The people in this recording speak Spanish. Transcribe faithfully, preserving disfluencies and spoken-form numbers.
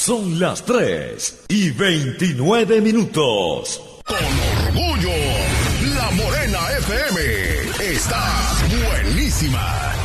Son las tres y veintinueve minutos. Con orgullo, La Morena F M está buenísima.